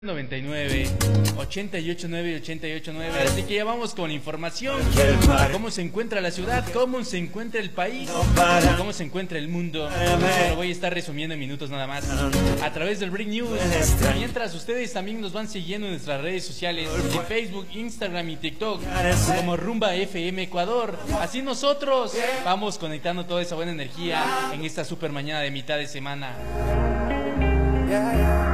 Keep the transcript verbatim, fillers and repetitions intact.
noventa y nueve, ochenta y ocho nueve y ochenta y ocho nueve. Así que ya vamos con información. Cómo se encuentra la ciudad, cómo se encuentra el país, cómo se encuentra el mundo. Lo voy a estar resumiendo en minutos nada más a través del Break News. Mientras ustedes también nos van siguiendo en nuestras redes sociales, en Facebook, Instagram y TikTok, como Rumba F M Ecuador. Así nosotros vamos conectando toda esa buena energía en esta super mañana de mitad de semana.